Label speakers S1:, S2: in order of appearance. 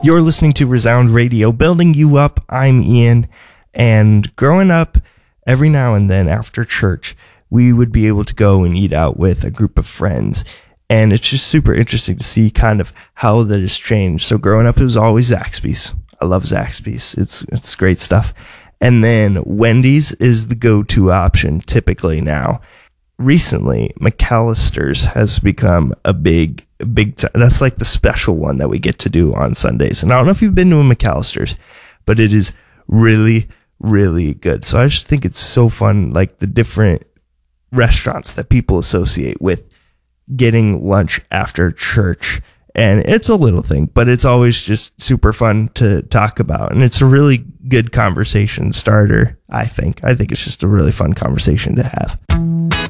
S1: You're listening to Resound Radio, building you up. I'm Ian, and growing up, every now and then after church, we would be able to go and eat out with a group of friends, and it's just super interesting to see kind of how that has changed. So growing up, it was always Zaxby's. I love Zaxby's. It's great stuff. And then Wendy's is the go-to option typically now. Recently, McAllister's has become a big that's like the special one that we get to do on Sundays. And I don't know if you've been to a McAllister's, but it is really, really good. So I just think it's so fun, like the different restaurants that people associate with getting lunch after church. And it's a little thing, but it's always just super fun to talk about. And it's a really good conversation starter, I think. I think it's just a really fun conversation to have.